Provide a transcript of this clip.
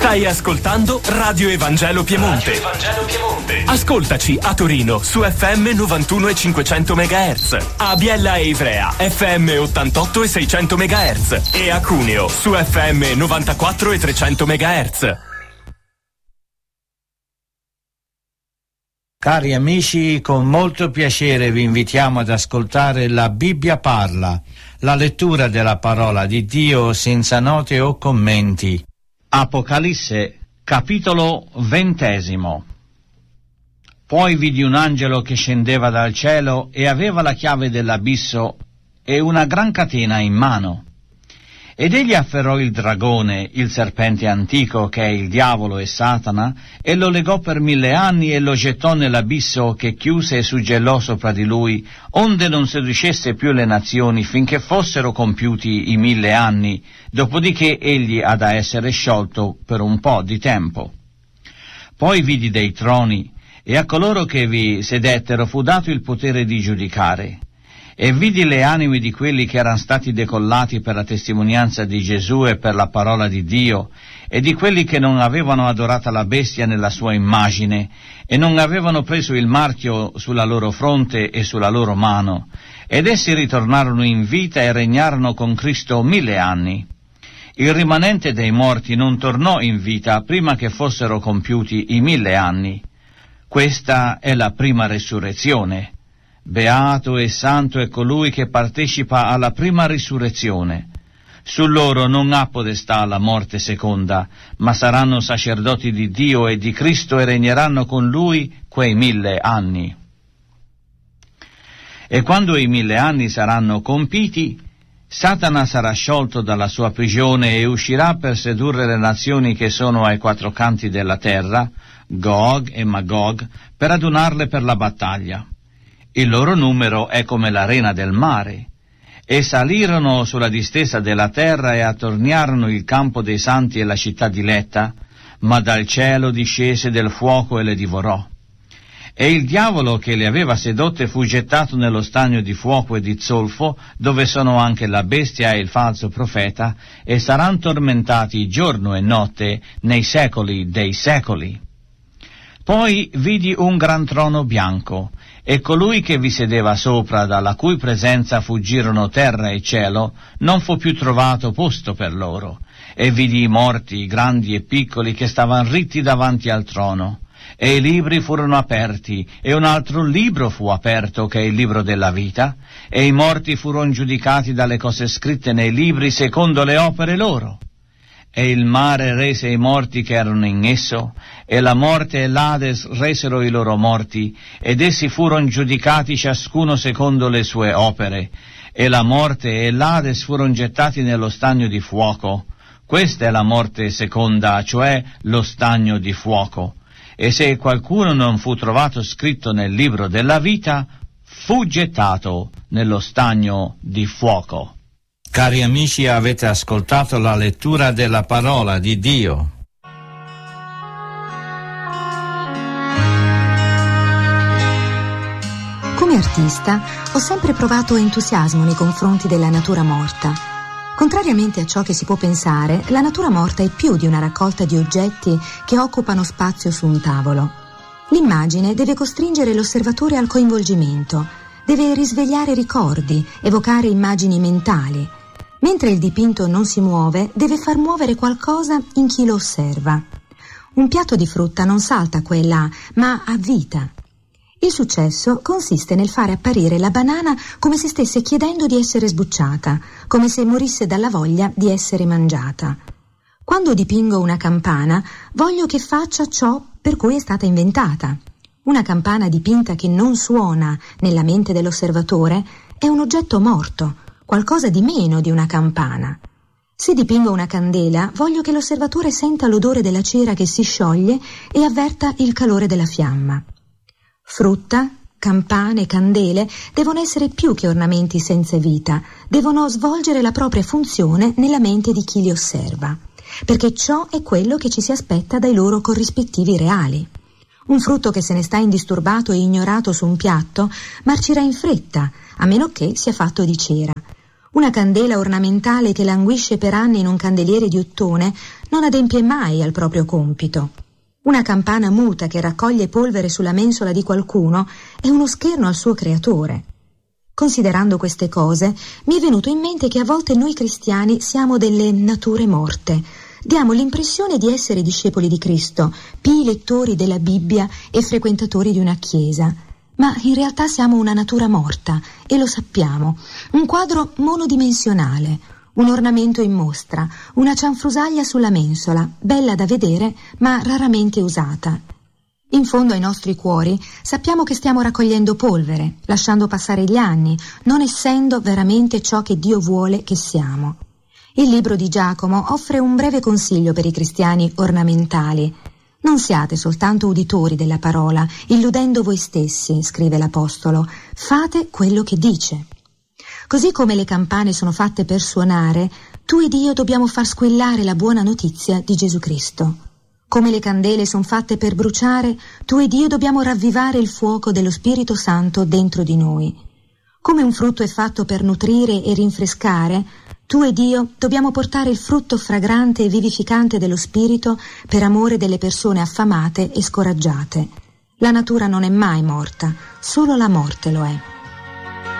Stai ascoltando Radio Evangelo Piemonte. Radio Evangelo Piemonte. Ascoltaci a Torino su FM 91 e 500 MHz, a Biella e Ivrea FM 88 e 600 MHz e a Cuneo su FM 94 e 300 MHz. Cari amici, con molto piacere vi invitiamo ad ascoltare La Bibbia parla, la lettura della parola di Dio senza note o commenti. Apocalisse, capitolo 20. Poi vidi un angelo che scendeva dal cielo e aveva la chiave dell'abisso e una gran catena in mano. Ed egli afferrò il dragone, il serpente antico, che è il diavolo e Satana, e lo legò per 1000 anni e lo gettò nell'abisso, che chiuse e suggellò sopra di lui, onde non seducesse più le nazioni finché fossero compiuti i 1000 anni, dopodiché egli ha da essere sciolto per un po' di tempo. Poi vidi dei troni, e a coloro che vi sedettero fu dato il potere di giudicare. E vidi le anime di quelli che erano stati decollati per la testimonianza di Gesù e per la parola di Dio, e di quelli che non avevano adorato la bestia nella sua immagine, e non avevano preso il marchio sulla loro fronte e sulla loro mano, ed essi ritornarono in vita e regnarono con Cristo 1000 anni. Il rimanente dei morti non tornò in vita prima che fossero compiuti i 1000 anni. Questa è la prima resurrezione. Beato e santo è colui che partecipa alla prima risurrezione. Su loro non ha potestà la morte seconda, ma saranno sacerdoti di Dio e di Cristo e regneranno con lui quei 1000 anni. E quando i 1000 anni saranno compiti, Satana sarà sciolto dalla sua prigione e uscirà per sedurre le nazioni che sono ai 4 canti della terra, Gog e Magog, per adunarle per la battaglia. Il loro numero è come l'arena del mare. E salirono sulla distesa della terra e attorniarono il campo dei santi e la città diletta, ma dal cielo discese del fuoco e le divorò. E il diavolo che le aveva sedotte fu gettato nello stagno di fuoco e di zolfo, dove sono anche la bestia e il falso profeta, e saranno tormentati giorno e notte nei secoli dei secoli. Poi vidi un gran trono bianco, e colui che vi sedeva sopra, dalla cui presenza fuggirono terra e cielo, non fu più trovato posto per loro. E vidi i morti, grandi e piccoli, che stavano ritti davanti al trono. E i libri furono aperti, e un altro libro fu aperto, che è il libro della vita, e i morti furono giudicati dalle cose scritte nei libri secondo le opere loro. E il mare rese i morti che erano in esso, e la morte e l'Ades resero i loro morti, ed essi furono giudicati ciascuno secondo le sue opere, e la morte e l'Ades furono gettati nello stagno di fuoco. Questa è la morte seconda, cioè lo stagno di fuoco. E se qualcuno non fu trovato scritto nel libro della vita, fu gettato nello stagno di fuoco. Cari amici, avete ascoltato la lettura della parola di Dio. Come artista ho sempre provato entusiasmo nei confronti della natura morta. Contrariamente a ciò che si può pensare, la natura morta è più di una raccolta di oggetti che occupano spazio su un tavolo. L'immagine deve costringere l'osservatore al coinvolgimento, deve risvegliare ricordi, evocare immagini mentali. Mentre il dipinto non si muove, deve far muovere qualcosa in chi lo osserva. Un piatto di frutta non salta qua e là, ma ha vita. Il successo consiste nel fare apparire la banana come se stesse chiedendo di essere sbucciata, come se morisse dalla voglia di essere mangiata. Quando dipingo una campana, voglio che faccia ciò per cui è stata inventata. Una campana dipinta che non suona nella mente dell'osservatore è un oggetto morto, qualcosa di meno di una campana. Se dipingo una candela, voglio che l'osservatore senta l'odore della cera che si scioglie e avverta il calore della fiamma. Frutta, campane, candele devono essere più che ornamenti senza vita, devono svolgere la propria funzione nella mente di chi li osserva, perché ciò è quello che ci si aspetta dai loro corrispettivi reali. Un frutto che se ne sta indisturbato e ignorato su un piatto marcirà in fretta, a meno che sia fatto di cera. Una candela ornamentale che languisce per anni in un candeliere di ottone non adempie mai al proprio compito. Una campana muta che raccoglie polvere sulla mensola di qualcuno è uno scherno al suo creatore. Considerando queste cose, mi è venuto in mente che a volte noi cristiani siamo delle nature morte. Diamo l'impressione di essere discepoli di Cristo, pii lettori della Bibbia e frequentatori di una chiesa. Ma in realtà siamo una natura morta, e lo sappiamo. Un quadro monodimensionale, un ornamento in mostra, una cianfrusaglia sulla mensola, bella da vedere, ma raramente usata. In fondo ai nostri cuori sappiamo che stiamo raccogliendo polvere, lasciando passare gli anni, non essendo veramente ciò che Dio vuole che siamo. Il libro di Giacomo offre un breve consiglio per i cristiani ornamentali. Non siate soltanto uditori della parola, illudendo voi stessi, scrive l'Apostolo, fate quello che dice. Così come le campane sono fatte per suonare, tu ed io dobbiamo far squillare la buona notizia di Gesù Cristo. Come le candele sono fatte per bruciare, tu ed io dobbiamo ravvivare il fuoco dello Spirito Santo dentro di noi. Come un frutto è fatto per nutrire e rinfrescare, tu ed io dobbiamo portare il frutto fragrante e vivificante dello Spirito per amore delle persone affamate e scoraggiate. La natura non è mai morta, solo la morte lo è.